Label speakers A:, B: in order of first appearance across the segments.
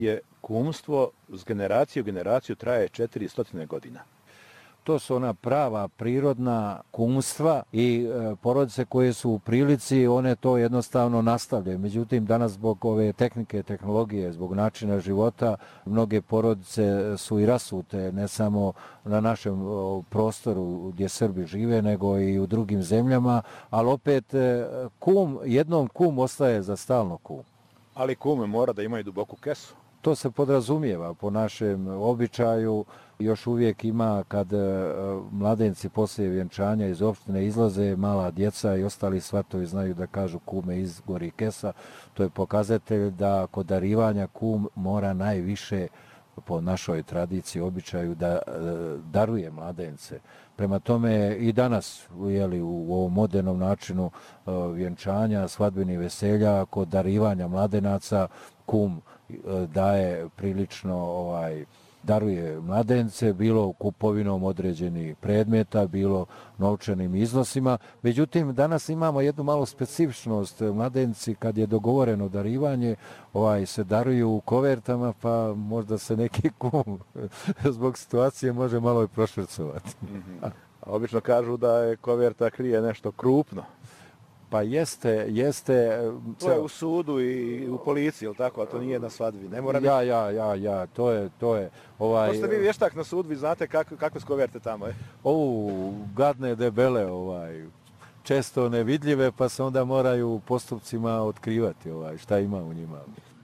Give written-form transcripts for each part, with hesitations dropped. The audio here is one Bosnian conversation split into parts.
A: je kumstvo s generacije u generaciju traje 400 godina.
B: To su ona prava prirodna kumstva i porodice koje su u prilici, one to jednostavno nastavljaju. Međutim, danas zbog ove tehnike, tehnologije, zbog načina života, mnoge porodice su i rasute, ne samo na našem prostoru gdje Srbi žive, nego i u drugim zemljama, ali opet jednom kum ostaje za stalno kum.
A: Ali kume mora da imaju duboku kesu.
B: To se podrazumijeva po našem običaju. Još uvijek ima kad mladenci poslije vjenčanja iz opštine izlaze, mala djeca i ostali svatovi znaju da kažu kume izgori kesa. To je pokazatelj da kod darivanja kum mora najviše po našoj tradiciji, običaju da daruje mladence. Prema tome i danas u ovom modernom načinu vjenčanja, svadbenih veselja, kod darivanja mladenaca kum daje prilično daruje mladence, bilo kupovinom određenih predmeta, bilo novčanim iznosima. Međutim, danas imamo jednu malu specifičnost. Mladenci, kad je dogovoreno darivanje, se daruju u kovertama, pa možda se neki kum zbog situacije može malo i prošvercovati.
A: Obično kažu da je koverta krije nešto krupno.
B: Pa jeste.
A: To je u sudu i u policiji, ili tako, a to nije na svadbi. Ne mora biti.
B: To je.
A: To ste vi vještak na sudu, vi znate kakve su koverte tamo, je?
B: Gadne, debele, često nevidljive, pa se onda moraju u postupcima otkrivati šta ima u njima.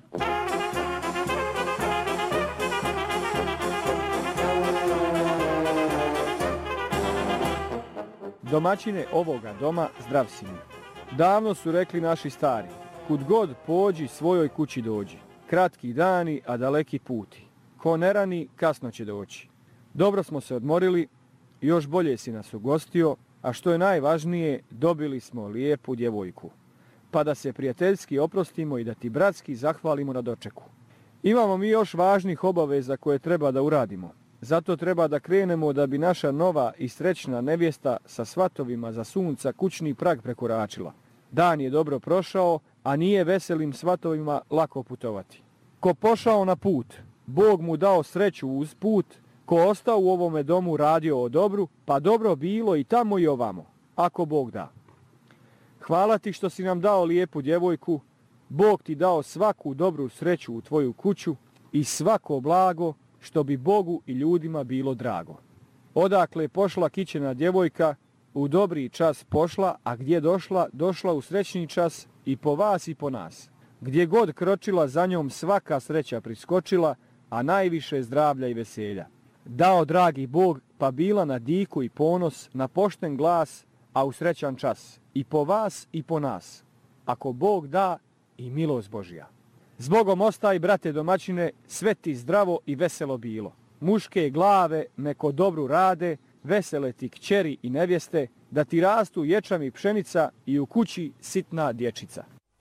C: Domaćine ovoga doma, zdrav si mi. Davno su rekli naši stari, kud god pođi, svojoj kući dođi. Kratki dani, a daleki puti. Ko ne rani, kasno će doći. Dobro smo se odmorili, još bolje si nas ugostio, a što je najvažnije, dobili smo lijepu djevojku. Pa da se prijateljski oprostimo i da ti bratski zahvalimo na dočeku. Imamo mi još važnih obaveza koje treba da uradimo. Zato treba da krenemo da bi naša nova i srećna nevjesta sa svatovima za sunca kućni prag prekoračila. Dan je dobro prošao, a nije veselim svatovima lako putovati. Ko pošao na put, Bog mu dao sreću uz put, ko ostao u ovome domu radio o dobru, pa dobro bilo i tamo i ovamo, ako Bog da. Hvala ti što si nam dao lijepu djevojku, Bog ti dao svaku dobru sreću u tvoju kuću i svako blago što bi Bogu i ljudima bilo drago. Odakle je pošla kićena djevojka, u dobri čas pošla, a gdje došla, došla u srećni čas i po vas i po nas. Gdje god kročila, za njom svaka sreća priskočila, a najviše zdravlja i veselja. Dao dragi Bog, pa bila na diku i ponos, na pošten glas, a u srećan čas. I po vas i po nas. Ako Bog da, i milost Božja. Zbogom ostaj, brate domaćine, sve ti zdravo i veselo bilo. Muške glave neko dobru rade, vesele ti kćeri i nevjeste, da ti rastu ječam i pšenica i u kući sitna dječica.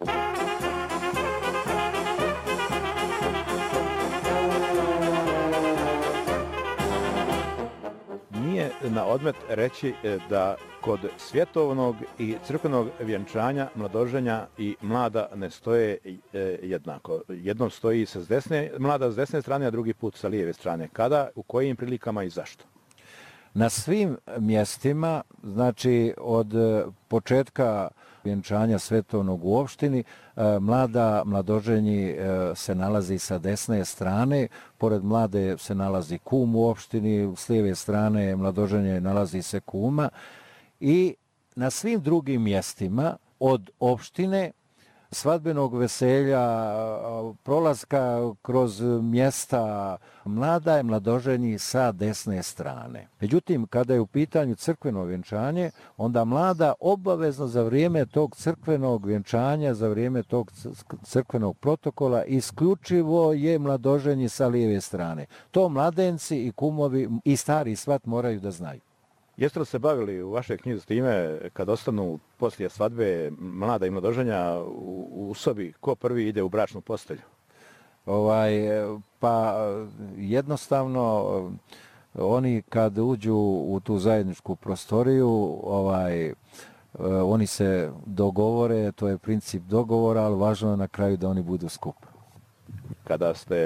A: Nije na odmet reći da kod svjetovnog i crkvenog vjenčanja, mladoženja i mlada ne stoje jednako. Jednom stoji mlada s desne strane, a drugi put sa lijeve strane. Kada, u kojim prilikama i zašto?
B: Na svim mjestima, znači od početka vjenčanja svetovnog u opštini, mladoženji se nalazi sa desne strane, pored mlade se nalazi kum u opštini, s lijeve strane mladoženje nalazi se kuma i na svim drugim mjestima od opštine, svadbenog veselja, prolaska kroz mjesta, mlada je mladoženji sa desne strane. Međutim, kada je u pitanju crkveno vjenčanje, onda mlada obavezno za vrijeme tog crkvenog vjenčanja, za vrijeme tog crkvenog protokola, isključivo je mladoženji sa lijeve strane. To mladenci i kumovi i stari svat moraju da znaju.
A: Jeste li se bavili u vašoj knjizi s time kad ostanu poslije svadbe mlada i mladoženja u sobi, ko prvi ide u bračnu postelju?
B: Pa jednostavno oni kad uđu u tu zajedničku prostoriju, oni se dogovore, to je princip dogovora, ali važno je na kraju da oni budu skupa.
A: Kada ste